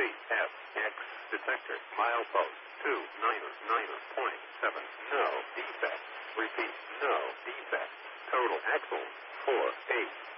CFX detector. Milepost 299.7. No defect. Repeat, no defect. Total axle 48.